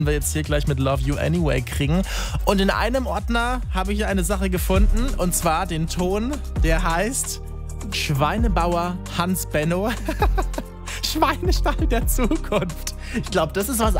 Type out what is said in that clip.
wir jetzt hier gleich mit Love You Anyway kriegen. Und in einem Ordner habe ich eine Sache gefunden, und zwar den Ton, der heißt Schweinebauer Hans Benno. Schweinestall der Zukunft. Ich glaube, das ist was